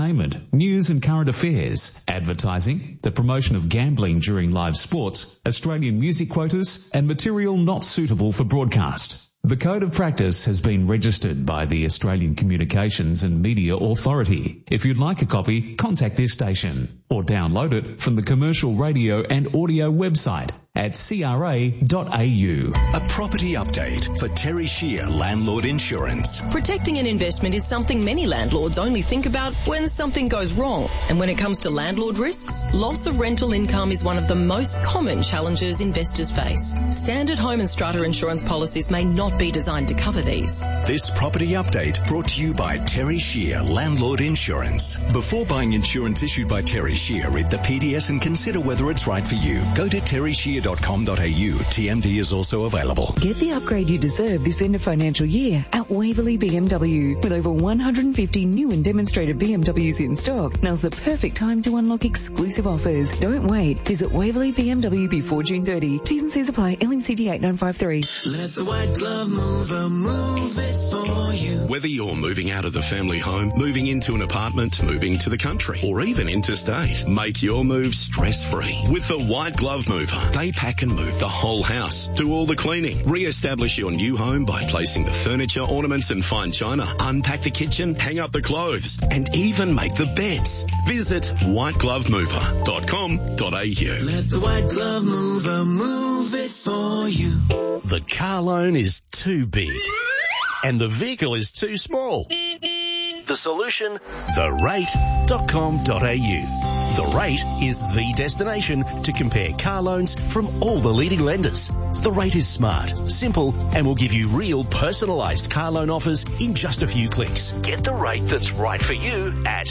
entertainment, news and current affairs, advertising, the promotion of gambling during live sports, Australian music quotas, and material not suitable for broadcast. The Code of Practice has been registered by the Australian Communications and Media Authority. If you'd like a copy, contact this station or download it from the Commercial Radio and Audio website at cra.au. A property update for Terry Shear Landlord Insurance. Protecting an investment is something many landlords only think about when something goes wrong. And when it comes to landlord risks, loss of rental income is one of the most common challenges investors face. Standard home and strata insurance policies may not be designed to cover these. This property update brought to you by Terry Shear Landlord Insurance. Before buying insurance issued by Terry Shear, read the PDS and consider whether it's right for you. Go to terryshear.com.au. TMD is also available. Get the upgrade you deserve this end of financial year at Waverley BMW. With over 150 new and demonstrated BMWs in stock, now's the perfect time to unlock exclusive offers. Don't wait. Visit Waverley BMW before June 30. T's and C's apply. LMCD 8953. Let the white glove mover move it for you. Whether you're moving out of the family home, moving into an apartment, moving to the country, or even interstate, make your move stress-free with the White Glove Mover. They pack and move the whole house, do all the cleaning, re-establish your new home by placing the furniture, ornaments and fine china, unpack the kitchen, hang up the clothes, and even make the beds. Visit whiteglovemover.com.au. Let the white glove mover move it for you. The car loan is too big and the vehicle is too small. The solution? therate.com.au. The Rate is the destination to compare car loans from all the leading lenders. The Rate is smart, simple, and will give you real personalised car loan offers in just a few clicks. Get the rate that's right for you at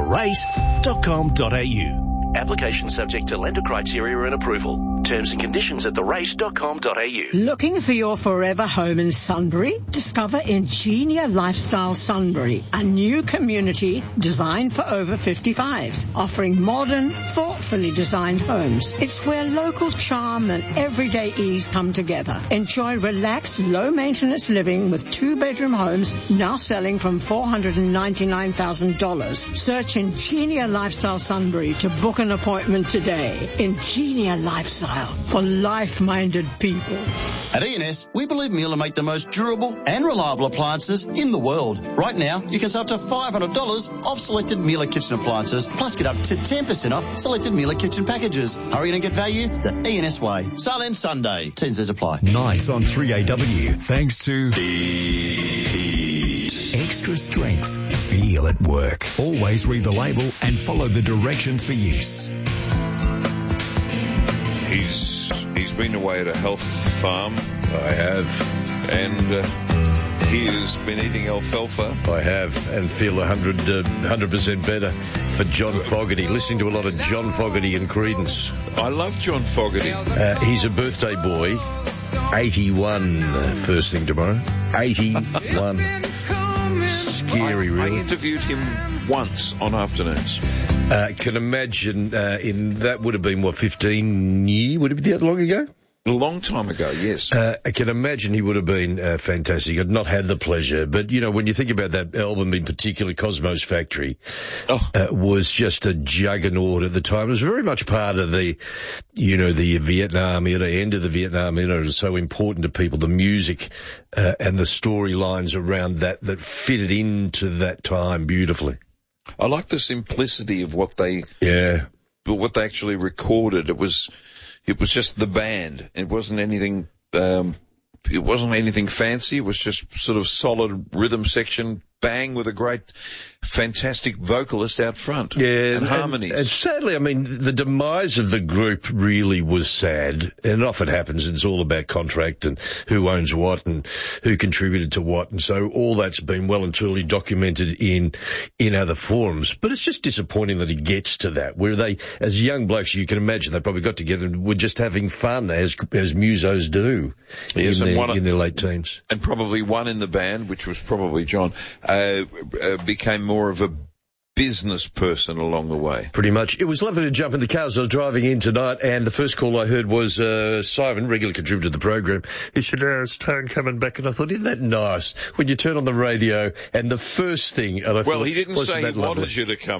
therate.com.au. Application subject to lender criteria and approval. Terms and conditions at therate.com.au. Looking for your forever home in Sunbury? Discover Ingenia Lifestyle Sunbury, a new community designed for over 55s, offering modern, thoughtfully designed homes. It's where local charm and everyday ease come together. Enjoy relaxed, low-maintenance living with two-bedroom homes now selling from $499,000. Search Ingenia Lifestyle Sunbury to book an appointment today. Ingenia Lifestyle for life-minded people. At E&S, we believe Miele make the most durable and reliable appliances in the world. Right now, you can save up to $500 off selected Miele kitchen appliances, plus get up to 10% off selected Miele kitchen packages. Hurry in and get value the E&S way. Sale ends Sunday. T&Cs apply. Nights on 3AW, thanks to Extra Strength. Feel at work. Always read the label and follow the directions for use. He's been away at a health farm. I have. And he has been eating alfalfa. I have, and feel 100% better for John Fogerty. Listening to a lot of John Fogerty and Creedence. I love John Fogerty. He's a birthday boy. 81 first thing tomorrow. 81. Scary, really. I interviewed him once on Afternoons. Can imagine that would have been, 15 years? Would it be that long ago? A long time ago, yes. I can imagine he would have been fantastic. I'd not had the pleasure, but, when you think about that album in particular, Cosmo's Factory, was just a juggernaut at the time. It was very much part of the Vietnam era, end of the Vietnam era. It was so important to people, the music and the storylines around that fitted into that time beautifully. I like the simplicity of what they actually recorded. It was just the band. It wasn't anything fancy. It was just sort of solid rhythm section, bang, with a great, fantastic vocalist out front. Yeah, and harmonies. And sadly, the demise of the group really was sad. And it often happens. It's all about contract and who owns what and who contributed to what. And so all that's been well and truly documented in other forums. But it's just disappointing that it gets to that, where they, as young blokes, you can imagine they probably got together and were just having fun, as musos do in their late teens. And probably one in the band, which was probably John, became more of a business person along the way. Pretty much. It was lovely to jump in the car as I was driving in tonight, and the first call I heard was Simon, regular contributor to the program. He said, it's Tone coming back, and I thought, isn't that nice when you turn on the radio and the first thing, and I thought, he didn't say he wanted you to come